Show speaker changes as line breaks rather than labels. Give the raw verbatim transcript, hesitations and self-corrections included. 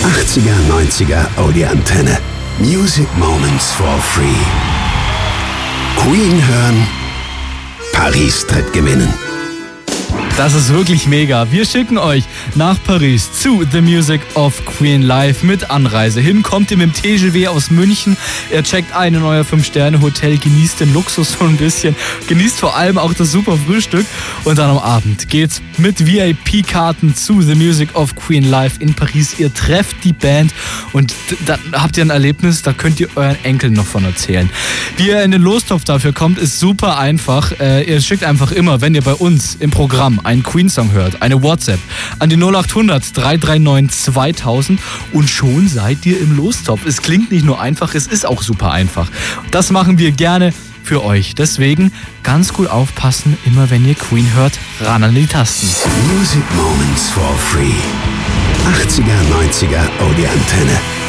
achtziger, neunziger Audioantenne. Music Moments for Free. Queen hören, Paris tritt gewinnen.
Das ist wirklich mega. Wir schicken euch nach Paris zu The Music of Queen Live mit Anreise. Hin kommt ihr mit dem T G V aus München. Ihr checkt ein in euer fünf Sterne Hotel, genießt den Luxus so ein bisschen, genießt vor allem auch das super Frühstück. Und dann am Abend geht's mit V I P-Karten zu The Music of Queen Live in Paris. Ihr trefft die Band und dann habt ihr ein Erlebnis, da könnt ihr euren Enkeln noch von erzählen. Wie ihr in den Lostopf dafür kommt, ist super einfach. Äh, ihr schickt einfach immer, wenn ihr bei uns im Programm einen Queen-Song hört, eine WhatsApp an die null acht hundert, drei drei neun, zweitausend und schon seid ihr im Lostopf. Es klingt nicht nur einfach, es ist auch super einfach. Das machen wir gerne für euch. Deswegen ganz gut aufpassen, immer wenn ihr Queen hört, ran an die Tasten.
Music Moments for Free. achtziger, neunziger Audioantenne.